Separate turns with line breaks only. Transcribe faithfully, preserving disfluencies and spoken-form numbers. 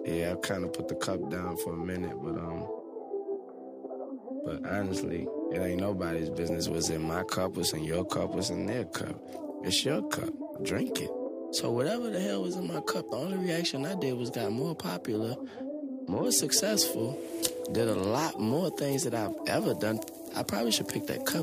Yeah, I kind of put the cup down for a minute, but um, but honestly, it ain't nobody's business what's in my cup, what's in your cup, what's in their cup. It's your cup. Drink it. So whatever the hell was in my cup, the only reaction I did was got more popular, more successful, did a lot more things that I've ever done. I probably should pick that cup